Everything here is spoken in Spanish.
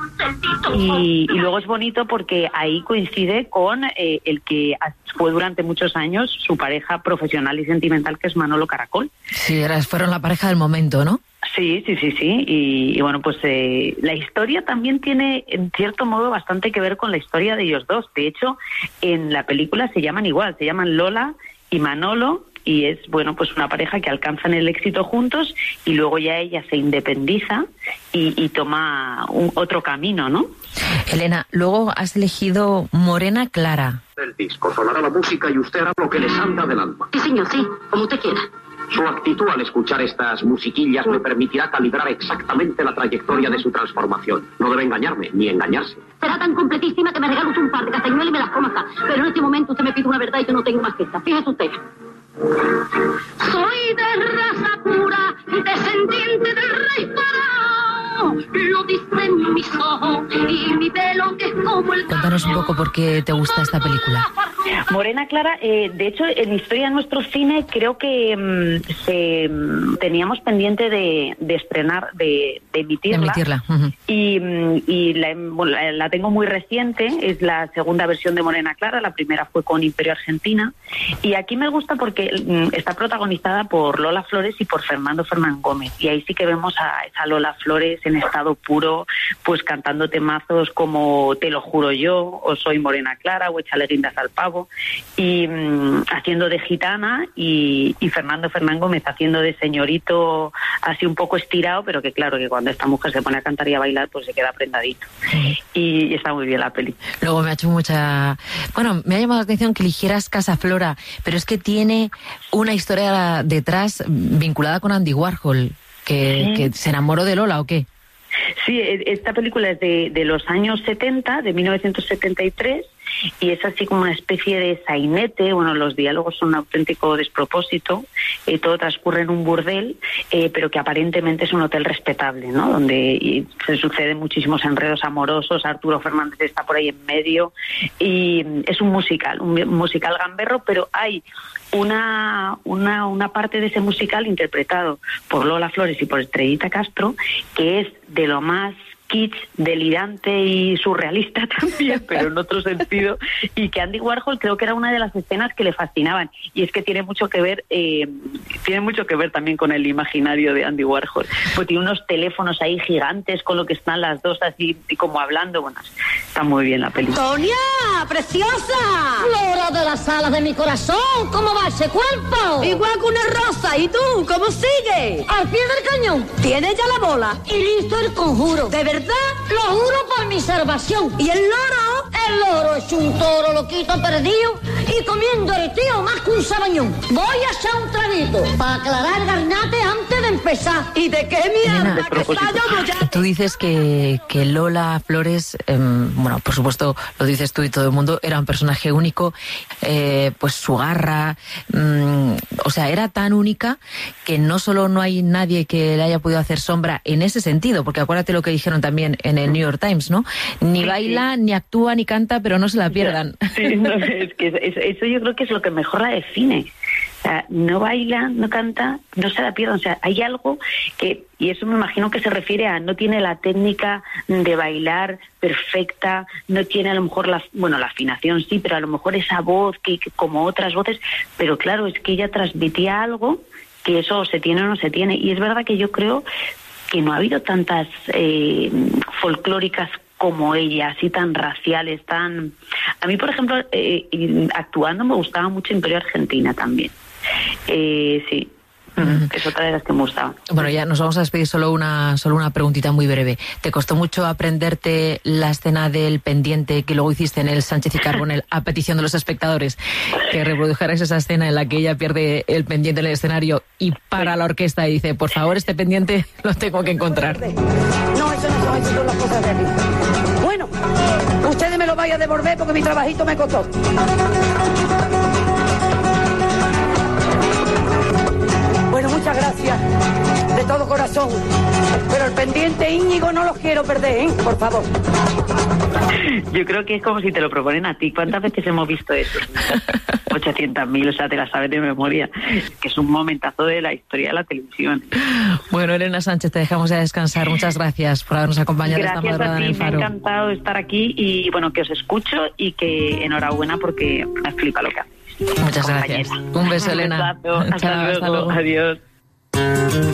Y luego es bonito porque ahí coincide con el que fue durante muchos años su pareja profesional y sentimental, que es Manolo Caracol. Sí, fueron la pareja del momento, ¿no? Sí. Y bueno, pues la historia también tiene, en cierto modo, bastante que ver con la historia de ellos dos. De hecho, en la película se llaman igual, se llaman Lola y Manolo, y es, bueno, pues una pareja que alcanzan el éxito juntos y luego ya ella se independiza y toma otro camino, ¿no? Elena, luego has elegido Morena Clara. El disco sonará la música y usted hará lo que le salga del alma. Sí, señor, sí, como usted quiera. Su actitud al escuchar estas musiquillas me permitirá calibrar exactamente la trayectoria de su transformación. No debe engañarme, ni engañarse. Será tan completísima que me regala usted un par de castañuelas y me las coma acá. Pero en este momento usted me pide una verdad y yo no tengo más que esta. Fíjese usted. Soy de raza pura, descendiente del rey faraón. Lo dicen mis ojos y mi pelo que es como el... Cuéntanos un poco por qué te gusta esta película. Morena Clara, de hecho, en Historia de nuestro cine creo que teníamos pendiente de estrenar, de emitirla. Uh-huh. Y la tengo muy reciente, es la segunda versión de Morena Clara, la primera fue con Imperio Argentina, y aquí me gusta porque está protagonizada por Lola Flores y por Fernando Fernán Gómez, y ahí sí que vemos a esa Lola Flores en estado puro, pues cantando temazos como Te lo juro yo, o Soy Morena Clara, o Échale guindas al pavo, y haciendo de gitana, y Fernando Fernán Gómez haciendo de señorito así un poco estirado, pero que claro, que cuando esta mujer se pone a cantar y a bailar, pues se queda prendadito. Sí. Y está muy bien la peli. Luego me ha llamado la atención que eligieras Casa Flora, pero es que tiene una historia detrás vinculada con Andy Warhol, que se enamoró de Lola, ¿o qué? Sí, esta película es de los años 70, de 1973, y es así como una especie de sainete. Bueno, los diálogos son un auténtico despropósito, todo transcurre en un burdel, pero que aparentemente es un hotel respetable, ¿no? Donde se suceden muchísimos enredos amorosos. Arturo Fernández está por ahí en medio, y es un musical gamberro, pero hay una parte de ese musical interpretado por Lola Flores y por Estrellita Castro, que es de lo más kitsch, delirante y surrealista también, pero en otro sentido, y que Andy Warhol creo que era una de las escenas que le fascinaban, y es que tiene mucho que ver también con el imaginario de Andy Warhol, pues tiene unos teléfonos ahí gigantes con lo que están las dos así como hablando. Bueno, está muy bien la película. ¡Sonia, preciosa! ¡Flora de las alas de mi corazón! ¿Cómo va ese cuerpo? Igual que una rosa. ¿Y tú? ¿Cómo sigues? Al pie del cañón. Tienes ya la bola y listo el conjuro. ¿De verdad? Lo juro por mi salvación. ¿Y el loro? El loro es un toro loquito perdido y comiendo el tío más que un sabañón. Voy a echar un traguito para aclarar el garnate antes de empezar. ¿Y de qué mierda? Tú dices que Lola Flores, bueno, por supuesto, lo dices tú y todo el mundo, era un personaje único, pues su garra, o sea, era tan única que no solo no hay nadie que le haya podido hacer sombra en ese sentido, porque acuérdate lo que dijeron también en el New York Times, ¿no? Ni baila, ni actúa, ni canta, pero no se la pierdan. Sí, no, es que eso yo creo que es lo que mejor la define. O sea, no baila, no canta, no se la pierdan. O sea, hay algo que, y eso me imagino que se refiere a, no tiene la técnica de bailar perfecta, no tiene a lo mejor la afinación sí, pero a lo mejor esa voz que como otras voces, pero claro, es que ella transmitía algo que eso se tiene o no se tiene. Y es verdad que yo creo que no ha habido tantas folclóricas como ella, así tan raciales, tan... A mí, por ejemplo, actuando me gustaba mucho Imperio Argentina también. Sí, es otra de las que me gustaba. Bueno, ya nos vamos a despedir, solo una preguntita muy breve. ¿Te costó mucho aprenderte la escena del pendiente que luego hiciste en el Sánchez y Carbonell a petición de los espectadores? Que reprodujeras esa escena en la que ella pierde el pendiente en el escenario y para la orquesta y dice, por favor, este pendiente lo tengo que encontrar. No, eso son las cosas de aquí. Bueno, ustedes me lo vayan a devolver porque mi trabajito me costó. Bueno, muchas gracias, de todo corazón. Pero el pendiente Íñigo no los quiero perder, ¿eh? Por favor. Yo creo que es como si te lo proponen a ti. ¿Cuántas veces hemos visto eso? 800.000, o sea, te la sabes de memoria. Que es un momentazo de la historia de la televisión. Bueno, Elena Sánchez, te dejamos ya descansar. Muchas gracias por habernos acompañado esta madrugada en El Faro. Me ha encantado estar aquí y, bueno, que os escucho y que enhorabuena porque me flipa lo que hacéis. Muchas gracias. Un beso, Elena. Hasta luego. Adiós.